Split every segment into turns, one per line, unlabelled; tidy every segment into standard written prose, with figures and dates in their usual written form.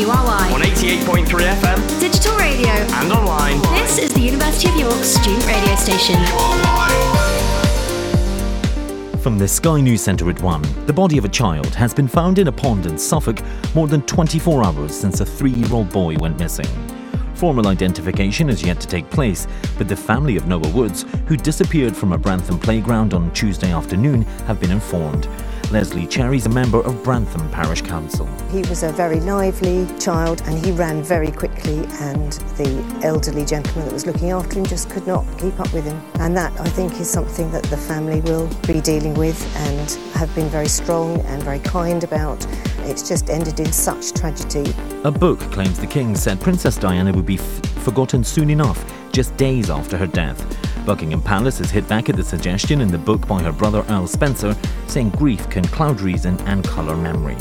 WRY.
On 88.3 FM.
Digital radio.
And online.
This is the University of York student radio station.
From the Sky News Centre at 1, the body of a child has been found in a pond in Suffolk more than 24 hours since a 3-year-old boy went missing. Formal identification is yet to take place, but the family of Noah Woods, who disappeared from a Brantham playground on Tuesday afternoon, have been informed. Leslie Cherry is a member of Brantham Parish Council.
He was a very lively child and he ran very quickly, and the elderly gentleman that was looking after him just could not keep up with him. And that, I think, is something that the family will be dealing with and have been very strong and very kind about. It's just ended in such tragedy.
A book claims the King said Princess Diana would be forgotten soon enough, just days after her death. Buckingham Palace has hit back at the suggestion in the book by her brother Earl Spencer, saying grief can cloud reason and colour memory.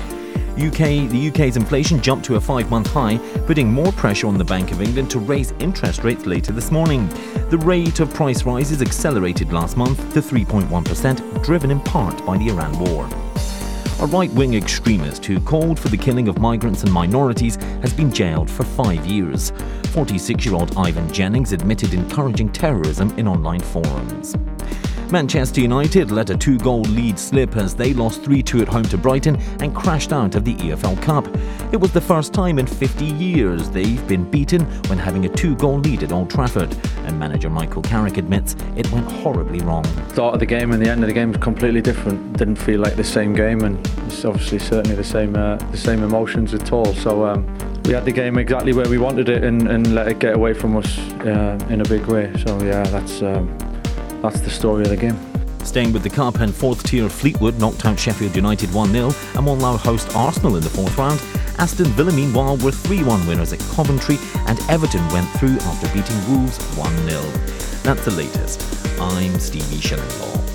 The UK's inflation jumped to a 5-month high, putting more pressure on the Bank of England to raise interest rates later this morning. The rate of price rises accelerated last month to 3.1%, driven in part by the Iran war. A right-wing extremist who called for the killing of migrants and minorities has been jailed for 5 years. 46-year-old Ivan Jennings admitted encouraging terrorism in online forums. Manchester United let a 2-goal lead slip as they lost 3-2 at home to Brighton and crashed out of the EFL Cup. It was the first time in 50 years they've been beaten when having a 2-goal lead at Old Trafford, and manager Michael Carrick admits it went horribly wrong.
The start of the game and the end of the game was completely different. Didn't feel like the same game, and it's obviously certainly the same emotions at all. So we had the game exactly where we wanted it and let it get away from us in a big way. So yeah, that's the story of the game.
Staying with the Cup, and 4th tier Fleetwood knocked out Sheffield United 1-0 and will now host Arsenal in the 4th round. Aston Villa, meanwhile, were 3-1 winners at Coventry, and Everton went through after beating Wolves 1-0. That's the latest. I'm Stevie Shillinglaw.